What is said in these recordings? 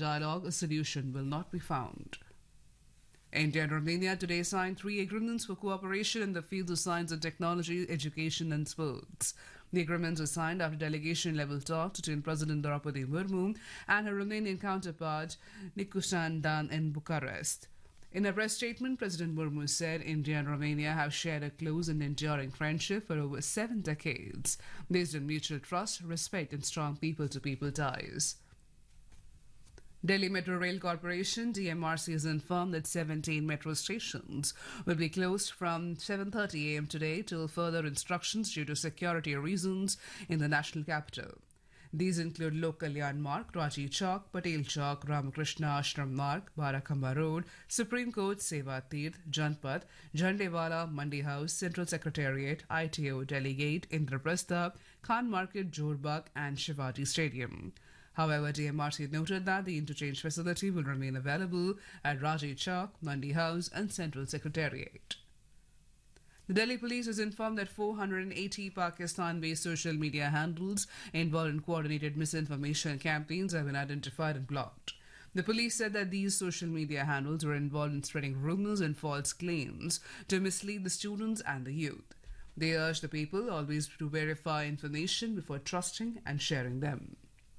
dialogue, a solution will not be found. India and Romania today signed 3 agreements for cooperation in the fields of science and technology, education and sports. The agreements were signed after delegation-level talks between President Draupadi Murmu and her Romanian counterpart Nicușan Dan in Bucharest. In a press statement, President Murmu said India and Romania have shared a close and enduring friendship for over 7 decades, based on mutual trust, respect and strong people-to-people ties. Delhi Metro Rail Corporation (DMRC) has informed that 17 metro stations will be closed from 7:30 a.m. today till further instructions due to security reasons in the national capital. These include Lok Kalyan Marg, Rajiv Chowk, Patel Chowk, Ramakrishna Ashram Marg, Barakhamba Road, Supreme Court, Seva Tirth, Janpath, Jhandewala, Mandi House, Central Secretariat, ITO, Delhi Gate, Indraprastha, Khan Market, Jorbagh and Shivaji Stadium. However, DMRC noted that the interchange facility will remain available at Rajiv Chowk, Mandi House and Central Secretariat. The Delhi police has informed that 480 Pakistan-based social media handles involved in coordinated misinformation campaigns have been identified and blocked. The police said that these social media handles were involved in spreading rumors and false claims to mislead the students and the youth. They urge the people always to verify information before trusting and sharing them.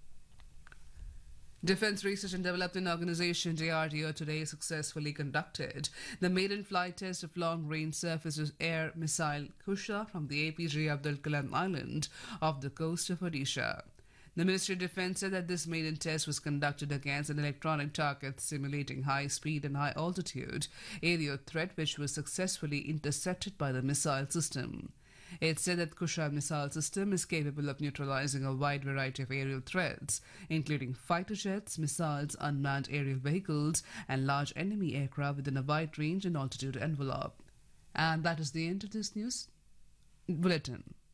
Defence Research and Development Organisation (DRDO) today successfully conducted the maiden flight test of long-range surface-to-air missile Kusha from the APJ Abdul Kalam Island off the coast of Odisha. The Ministry of Defence said that this maiden test was conducted against an electronic target simulating high speed and high altitude aerial threat, which was successfully intercepted by the missile system. It said that Kusha missile system is capable of neutralizing a wide variety of aerial threats, including fighter jets, missiles, unmanned aerial vehicles, and large enemy aircraft within a wide range and altitude envelope. And that is the end of this news bulletin.